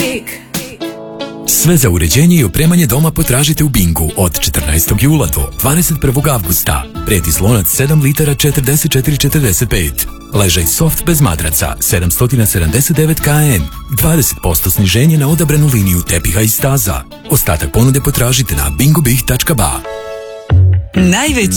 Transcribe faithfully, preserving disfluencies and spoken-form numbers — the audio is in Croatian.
Sve za uređenje i opremanje doma potražite u Bingu od četrnaestog jula do dvadeset prvog avgusta. Prijeti slonac sedam litara četrdeset četiri četrdeset pet. Ležaj soft bez madraca sedamsto sedamdeset devet kilograma. dvadeset posto sniženje na odabranu liniju tepiha i staza. Ostatak ponude potražite na bingobih tačka ba. Najveći